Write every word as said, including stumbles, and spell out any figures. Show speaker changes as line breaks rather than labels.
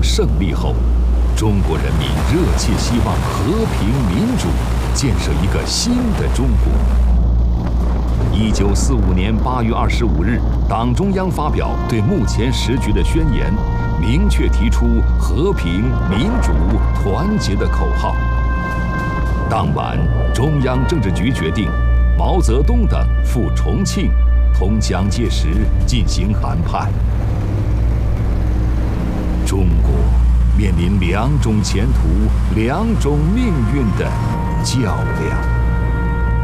胜利后，中国人民热切希望和平民主，建设一个新的中国。一九四五年八月二十五日，党中央发表对目前时局的宣言，明确提出和平、民主、团结的口号。当晚，中央政治局决定，毛泽东等赴重庆，同蒋介石进行谈判。中国面临两种前途、两种命运的较量。